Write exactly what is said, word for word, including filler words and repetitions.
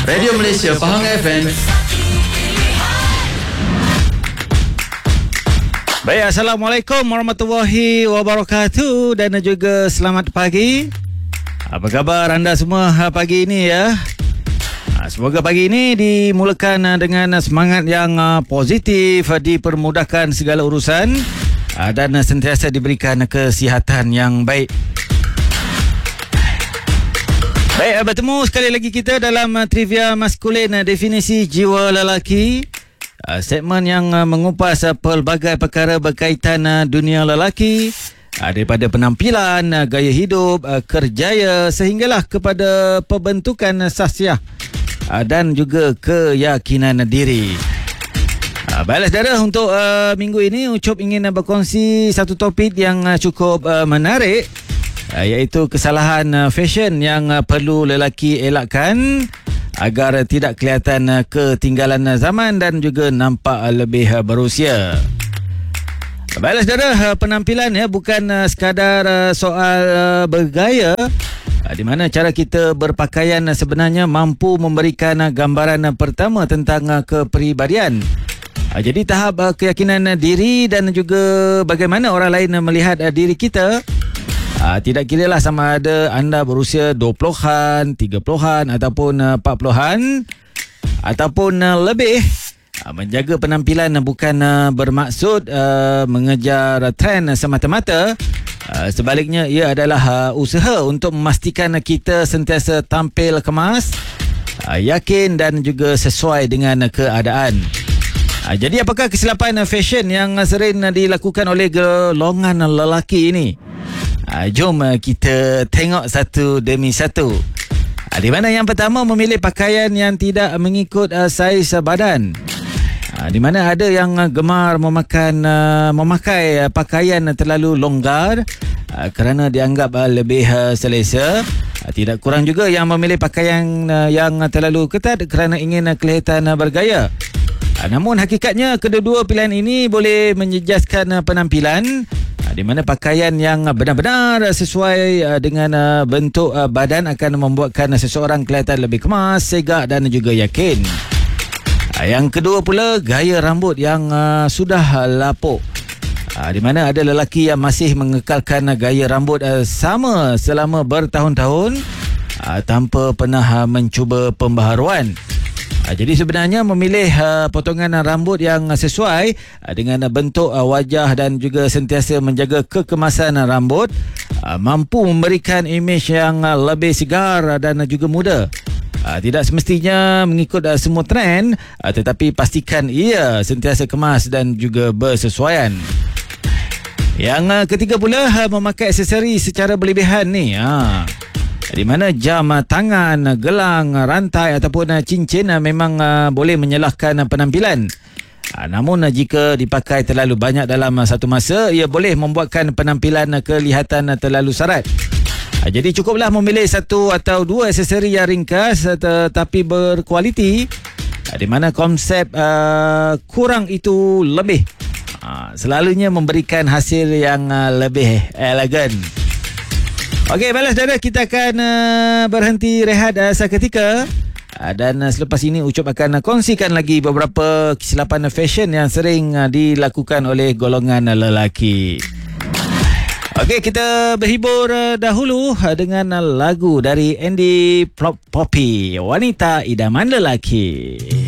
Radio Malaysia Pahang F M. Baik, Assalamualaikum warahmatullahi wabarakatuh dan juga selamat pagi. Apa khabar anda semua pagi ini ya? Semoga pagi ini dimulakan dengan semangat yang positif, dipermudahkan segala urusan dan sentiasa diberikan kesihatan yang baik. Baik, bertemu sekali lagi kita dalam trivia maskulin, definisi jiwa lelaki. Segmen yang mengupas pelbagai perkara berkaitan dunia lelaki, daripada penampilan, gaya hidup, kerjaya sehinggalah kepada pembentukan sahsiah dan juga keyakinan diri. Baiklah saudara, untuk uh, minggu ini Ucup ingin berkongsi satu topik yang uh, cukup uh, menarik, uh, iaitu kesalahan uh, fashion yang uh, perlu lelaki elakkan agar uh, tidak kelihatan uh, ketinggalan uh, zaman dan juga nampak uh, lebih uh, berusia. Baiklah saudara, uh, penampilan ya bukan uh, sekadar uh, soal uh, bergaya, uh, di mana cara kita berpakaian uh, sebenarnya mampu memberikan uh, gambaran uh, pertama tentang uh, kepribadian. Jadi tahap uh, keyakinan diri dan juga bagaimana orang lain uh, melihat uh, diri kita, uh, tidak kira lah sama ada anda berusia dua puluhan, tiga puluhan ataupun uh, empat puluhan ataupun uh, lebih. uh, Menjaga penampilan uh, bukan uh, bermaksud uh, mengejar uh, trend uh, semata-mata. uh, Sebaliknya ia adalah uh, usaha untuk memastikan uh, kita sentiasa tampil kemas, uh, yakin dan juga sesuai dengan uh, keadaan. Jadi apakah kesilapan fashion yang sering dilakukan oleh golongan lelaki ini? Jom kita tengok satu demi satu. Di mana yang pertama, memilih pakaian yang tidak mengikut saiz badan. Di mana ada yang gemar memakan memakai pakaian terlalu longgar kerana dianggap lebih selesa. Tidak kurang juga yang memilih pakaian yang terlalu ketat kerana ingin kelihatan bergaya. Namun hakikatnya kedua-dua pilihan ini boleh menjejaskan penampilan, di mana pakaian yang benar-benar sesuai dengan bentuk badan akan membuatkan seseorang kelihatan lebih kemas, segak dan juga yakin. Yang kedua pula, gaya rambut yang sudah lapuk, di mana ada lelaki yang masih mengekalkan gaya rambut sama selama bertahun-tahun tanpa pernah mencuba pembaharuan. Jadi sebenarnya memilih uh, potongan rambut yang sesuai uh, dengan bentuk uh, wajah dan juga sentiasa menjaga kekemasan uh, rambut uh, mampu memberikan imej yang uh, lebih segar dan uh, juga muda. Uh, tidak semestinya mengikut uh, semua trend, uh, tetapi pastikan ia sentiasa kemas dan juga bersesuaian. Yang uh, ketiga pula, uh, memakai aksesori secara berlebihan ni. Ha. Di mana jam tangan, gelang, rantai ataupun cincin memang boleh menyalahkan penampilan. Namun jika dipakai terlalu banyak dalam satu masa, ia boleh membuatkan penampilan kelihatan terlalu sarat. Jadi cukuplah memilih satu atau dua aksesori yang ringkas tetapi berkualiti, di mana konsep uh, kurang itu lebih selalunya memberikan hasil yang lebih elegan. Okey, baiklah saudara, kita akan uh, berhenti rehat uh, seketika uh, dan uh, selepas ini Ucup akan uh, kongsikan lagi beberapa kesilapan fashion yang sering uh, dilakukan oleh golongan uh, lelaki. Okey, kita berhibur uh, dahulu uh, dengan uh, lagu dari Andy Poppy, Wanita Idaman Lelaki.